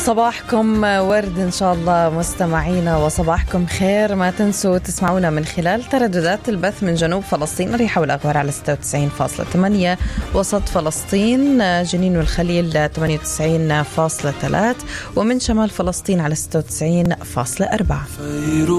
صباحكم ورد إن شاء الله مستمعينا، وصباحكم خير. ما تنسوا تسمعونا من خلال ترددات البث من جنوب فلسطين الريحة والأغوار على 96.8، وسط فلسطين جنين والخليل 98.3، ومن شمال فلسطين على 96.4.